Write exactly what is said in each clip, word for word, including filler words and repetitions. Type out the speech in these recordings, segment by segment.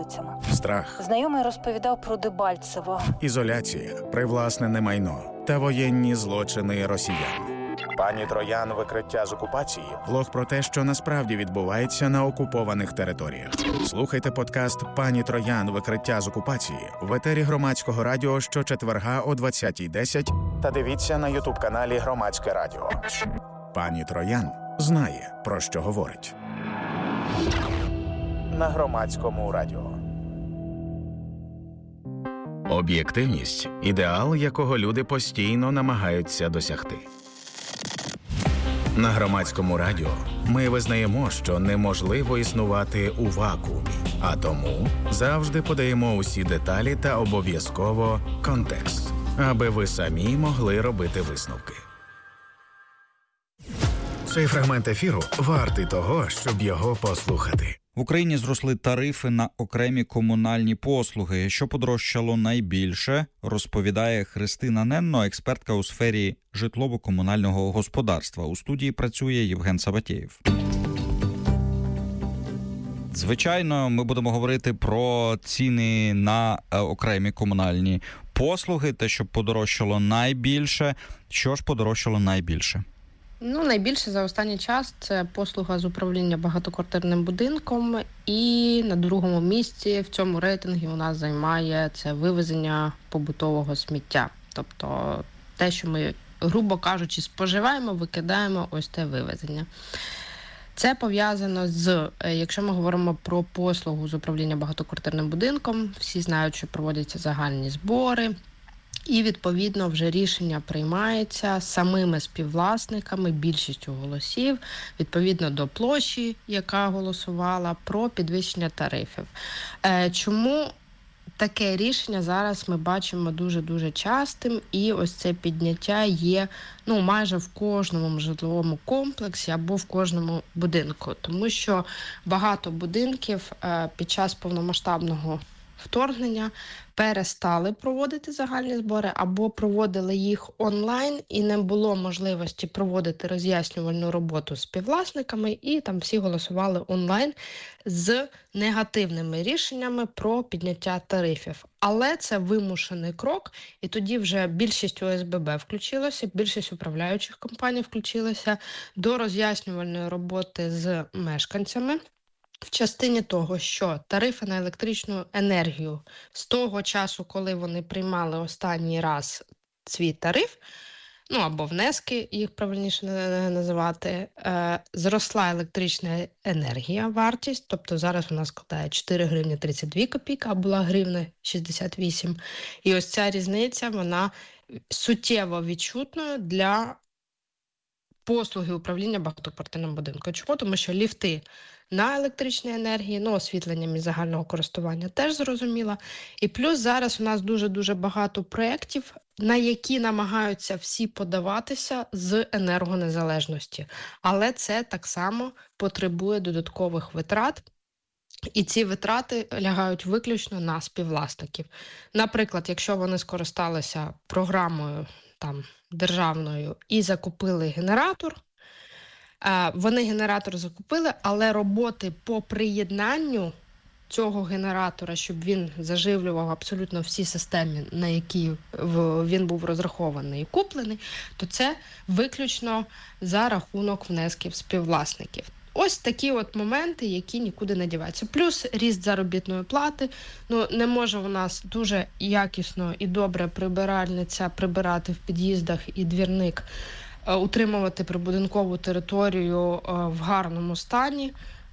вулицями. Страх. Знайомий розповідав про Дебальцево. Ізоляція, привласнене майно та воєнні злочини росіян. Пані Троян. Викриття з окупації. Влог про те, що насправді відбувається на окупованих територіях. Слухайте подкаст «Пані Троян. Викриття з окупації» в етері Громадського радіо щочетверга о двадцятій десять та дивіться на ютуб-каналі Громадське радіо. Пані Троян знає, про що говорить. На Громадському радіо. Об'єктивність – ідеал, якого люди постійно намагаються досягти. На Громадському радіо ми визнаємо, що неможливо існувати у вакуумі, а тому завжди подаємо усі деталі та обов'язково контекст, аби ви самі могли робити висновки. Цей фрагмент ефіру вартий того, щоб його послухати. В Україні зросли тарифи на окремі комунальні послуги. Що подорожчало найбільше, розповідає Христина Ненно, експертка у сфері житлово-комунального господарства. У студії працює Євген Сабатєєв. Звичайно, ми будемо говорити про ціни на окремі комунальні послуги, те, що подорожчало найбільше. Що ж подорожчало найбільше? Ну, найбільше за останній час це послуга з управління багатоквартирним будинком, і на другому місці в цьому рейтингі у нас займає це вивезення побутового сміття. Тобто те, що ми, грубо кажучи, споживаємо, викидаємо, ось те вивезення. Це пов'язано з, якщо ми говоримо про послугу з управління багатоквартирним будинком, всі знають, що проводяться загальні збори. І, відповідно, вже рішення приймається самими співвласниками, більшістю голосів, відповідно до площі, яка голосувала, про підвищення тарифів. Чому таке рішення зараз ми бачимо дуже-дуже частим, і ось це підняття є ну, майже в кожному житловому комплексі або в кожному будинку. Тому що багато будинків під час повномасштабного вторгнення перестали проводити загальні збори або проводили їх онлайн, і не було можливості проводити роз'яснювальну роботу з співвласниками, і там всі голосували онлайн з негативними рішеннями про підняття тарифів. Але це вимушений крок, і тоді вже більшість О С Б Б включилося, більшість управляючих компаній включилося до роз'яснювальної роботи з мешканцями. В частині того, що тарифи на електричну енергію з того часу, коли вони приймали останній раз свій тариф, ну або внески, їх правильніше називати, е, зросла електрична енергія, вартість, тобто зараз вона складає чотири гривні тридцять дві копійки, а була гривня шістдесят вісім. І ось ця різниця, вона суттєво відчутною для послуги управління багатоквартирним будинком. Чому? Тому що ліфти на електричній енергії, ну, освітленням із загального користування теж зрозуміло. І плюс зараз у нас дуже-дуже багато проєктів, на які намагаються всі подаватися з енергонезалежності. Але це так само потребує додаткових витрат. І ці витрати лягають виключно на співвласників. Наприклад, якщо вони скористалися програмою там, державною і закупили генератор, вони генератор закупили, але роботи по приєднанню цього генератора, щоб він заживлював абсолютно всі системи, на які він був розрахований і куплений, то це виключно за рахунок внесків співвласників. Ось такі от моменти, які нікуди не діваються. Плюс ріст заробітної плати. Ну, не може у нас дуже якісно і добре прибиральниця прибирати в під'їздах і двірник, утримувати прибудинкову територію в гарному стані,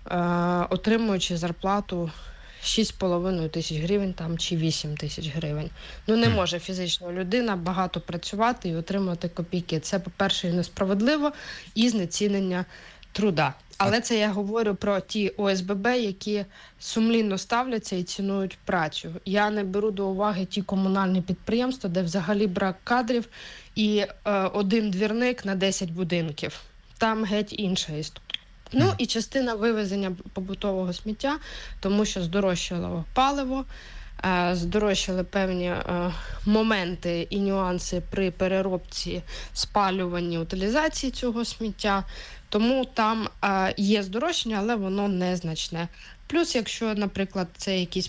отримуючи зарплату шість з половиною тисяч гривень там, чи вісім тисяч гривень. Ну, не може фізична людина багато працювати і отримувати копійки. Це, по-перше, і несправедливо, і знецінення труда. Але це я говорю про ті О С Б Б, які сумлінно ставляться і цінують працю. Я не беру до уваги ті комунальні підприємства, де взагалі брак кадрів і е, один двірник на десять будинків. Там геть інша історія. Ну і частина вивезення побутового сміття, тому що здорожчало паливо, е, здорожчали певні е, моменти і нюанси при переробці, спалюванні, утилізації цього сміття. Тому там е, є здорожчання, але воно незначне. Плюс, якщо, наприклад, це якісь